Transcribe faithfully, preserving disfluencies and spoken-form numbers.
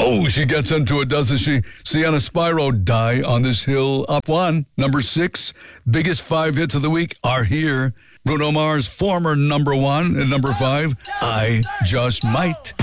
Oh, she gets into it, doesn't she? Sienna Spyro, Die on This Hill, up one. Number six, biggest five hits of the week are here. Bruno Mars, former number one. At number five, I Just Might.